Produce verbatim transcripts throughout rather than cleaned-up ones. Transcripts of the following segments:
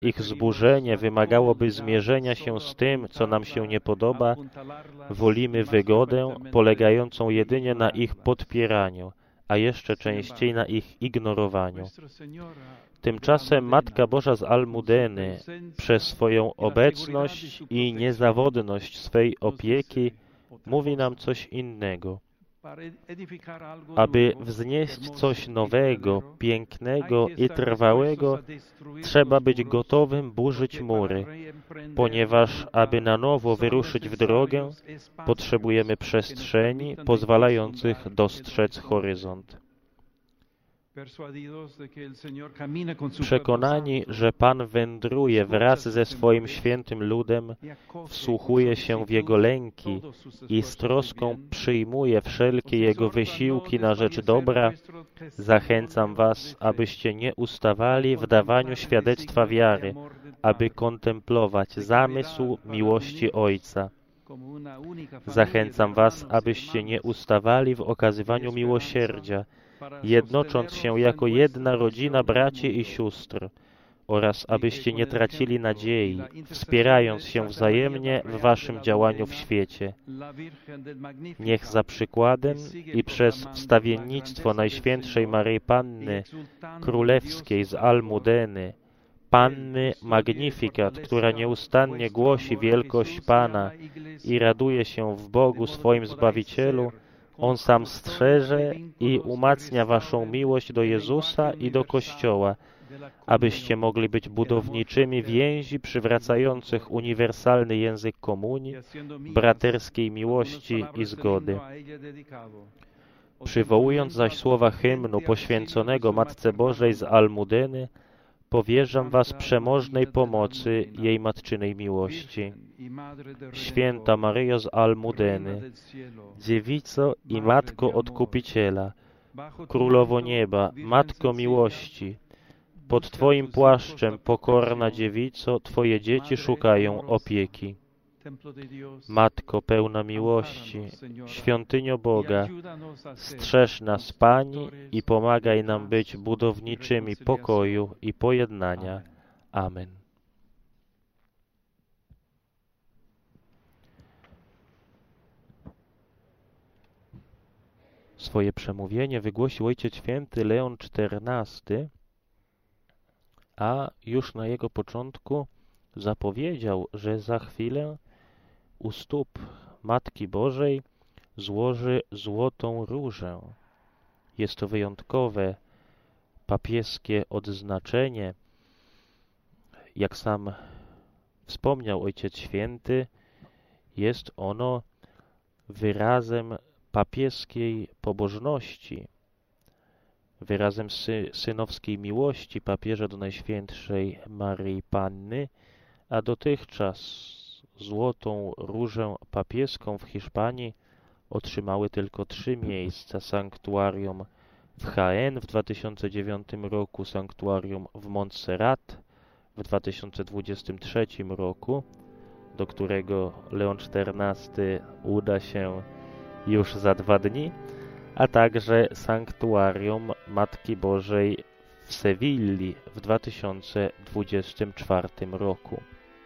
Ich zburzenie wymagałoby zmierzenia się z tym, co nam się nie podoba. Wolimy wygodę polegającą jedynie na ich podpieraniu, a jeszcze częściej na ich ignorowaniu. Tymczasem Matka Boża z Almudeny przez swoją obecność i niezawodność swej opieki mówi nam coś innego. Aby wznieść coś nowego, pięknego i trwałego, trzeba być gotowym burzyć mury, ponieważ aby na nowo wyruszyć w drogę, potrzebujemy przestrzeni pozwalających dostrzec horyzont. Przekonani, że Pan wędruje wraz ze swoim świętym ludem, wsłuchuje się w Jego lęki i z troską przyjmuje wszelkie Jego wysiłki na rzecz dobra, zachęcam Was, abyście nie ustawali w dawaniu świadectwa wiary, aby kontemplować zamysł miłości Ojca. Zachęcam Was, abyście nie ustawali w okazywaniu miłosierdzia, jednocząc się jako jedna rodzina braci i sióstr, oraz abyście nie tracili nadziei, wspierając się wzajemnie w waszym działaniu w świecie. Niech za przykładem i przez wstawiennictwo Najświętszej Maryi Panny Królewskiej z Almudeny, Panny Magnificat, która nieustannie głosi wielkość Pana i raduje się w Bogu swoim Zbawicielu, On sam strzeże i umacnia waszą miłość do Jezusa i do Kościoła, abyście mogli być budowniczymi więzi przywracających uniwersalny język komunii, braterskiej miłości i zgody. Przywołując zaś słowa hymnu poświęconego Matce Bożej z Almudeny, powierzam was przemożnej pomocy jej matczynej miłości. Święta Maryjo z Almudeny, Dziewico i Matko Odkupiciela, Królowo Nieba, Matko Miłości, pod Twoim płaszczem, pokorna Dziewico, Twoje dzieci szukają opieki. Matko pełna miłości, Świątynio Boga, strzeż nas, Pani, i pomagaj nam być budowniczymi pokoju i pojednania. Amen. Swoje przemówienie wygłosił Ojciec Święty Leon czternasty, a już na jego początku zapowiedział, że za chwilę u stóp Matki Bożej złoży złotą różę. Jest to wyjątkowe papieskie odznaczenie. Jak sam wspomniał Ojciec Święty, jest ono wyrazem papieskiej pobożności, wyrazem sy synowskiej miłości papieża do Najświętszej Maryi Panny, a dotychczas złotą różę papieską w Hiszpanii otrzymały tylko trzy miejsca: sanktuarium w Jaén w dwa tysiące dziewiątym roku, sanktuarium w Montserrat w dwa tysiące dwudziestym trzecim roku, do którego Leon czternasty uda się już za dwa dni, a także sanktuarium Matki Bożej w Sewilli w dwa tysiące dwudziestym czwartym roku.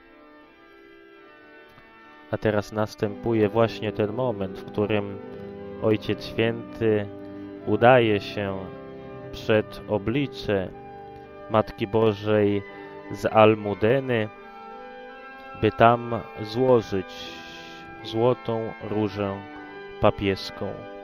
A teraz następuje właśnie ten moment, w którym Ojciec Święty udaje się przed oblicze Matki Bożej z Almudeny, by tam złożyć złotą różę papieską.